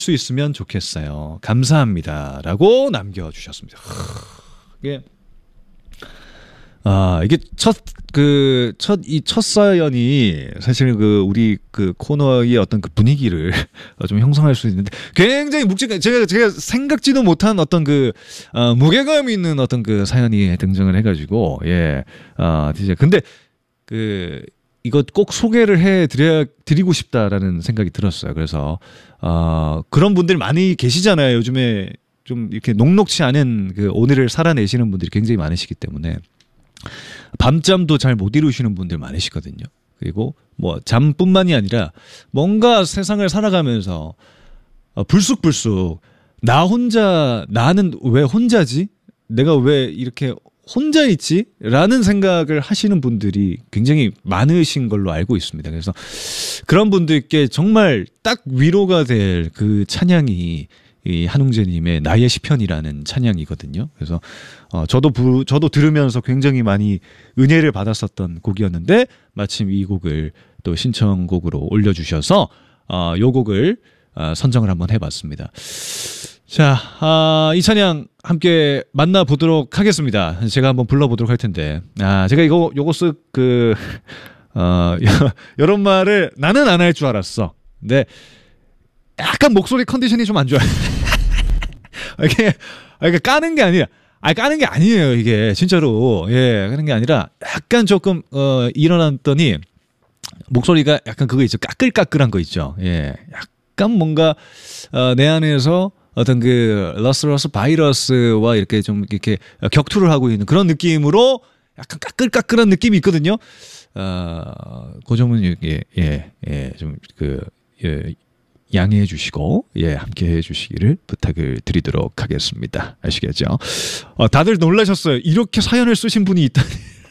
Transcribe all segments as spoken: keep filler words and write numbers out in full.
수 있으면 좋겠어요. 감사합니다라고 남겨주셨습니다. 이게 아 이게 첫 그 첫 이 첫 사연이 사실 그 우리 그 코너의 어떤 그 분위기를 좀 형성할 수 있는데 굉장히 묵직한 제가 제가 생각지도 못한 어떤 그 어, 무게감 있는 어떤 그 사연이 등장을 해가지고 예 아 진짜 근데 그 이것 꼭 소개를 해 드려 드리고 싶다라는 생각이 들었어요. 그래서 어, 그런 분들 많이 계시잖아요. 요즘에 좀 이렇게 녹록치 않은 그 오늘을 살아내시는 분들이 굉장히 많으시기 때문에 밤잠도 잘 못 이루시는 분들 많으시거든요. 그리고 뭐 잠뿐만이 아니라 뭔가 세상을 살아가면서 어, 불쑥불쑥 나 혼자 나는 왜 혼자지? 내가 왜 이렇게 혼자 있지? 라는 생각을 하시는 분들이 굉장히 많으신 걸로 알고 있습니다. 그래서 그런 분들께 정말 딱 위로가 될 그 찬양이 이 한웅재님의 나의 시편이라는 찬양이거든요. 그래서 어, 저도 부, 저도 들으면서 굉장히 많이 은혜를 받았었던 곡이었는데 마침 이 곡을 또 신청곡으로 올려주셔서 어, 요 곡을 어, 선정을 한번 해봤습니다. 자, 아, 이 찬양 함께 만나보도록 하겠습니다. 제가 한번 불러보도록 할 텐데, 아, 제가 이거 요거 쓱 그 어, 이런 말을 나는 안 할 줄 알았어. 근데 약간 목소리 컨디션이 좀 안 좋아요. 이게, 이게 까는 게 아니라, 아 까는 게 아니에요. 이게 진짜로 예, 까는 게 아니라 약간 조금 어, 일어났더니 목소리가 약간 그거 있죠. 까끌까끌한 거 있죠. 예, 약간 뭔가 어, 내 안에서 어떤 그 러스러스 바이러스와 이렇게 좀 이렇게 격투를 하고 있는 그런 느낌으로 약간 까끌까끌한 느낌이 있거든요. 어, 그 점은 예, 예, 예, 좀 그 예. 양해해 주시고 예 함께 해주시기를 부탁을 드리도록 하겠습니다. 아시겠죠? 어, 다들 놀라셨어요. 이렇게 사연을 쓰신 분이 있다니.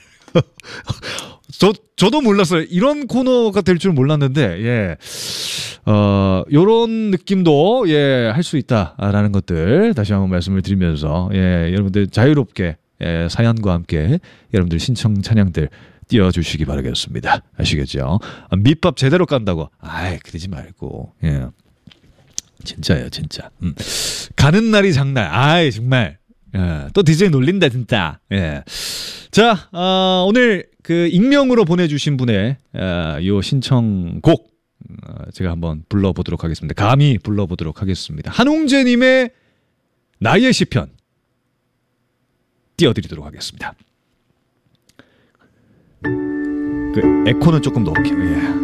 저 저도 몰랐어요. 이런 코너가 될 줄 몰랐는데 예, 어 요런 느낌도 예 할 수 있다라는 것들 다시 한번 말씀을 드리면서 예 여러분들 자유롭게 예, 사연과 함께 여러분들 신청 찬양들 띄워주시기 바라겠습니다. 아시겠죠? 아, 밑밥 제대로 깐다고. 아이 그러지 말고. 예. 진짜예요, 진짜. 음. 가는 날이 장날. 아이 정말. 예. 또 디제이 놀린다 진짜. 예. 자, 어, 오늘 그 익명으로 보내주신 분의 어, 요 신청곡 어, 제가 한번 불러보도록 하겠습니다. 감히 불러보도록 하겠습니다. 한웅재님의 나의 시편 띄워드리도록 하겠습니다. 그 에코는 조금 넣을게요. 예.